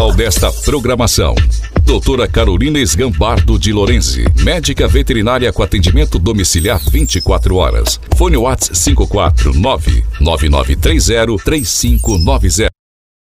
final desta programação. Doutora Carolina Esgambardo de Lorenzi, médica veterinária com atendimento domiciliar 24 horas. Fone WhatsApp 549-9930-3590.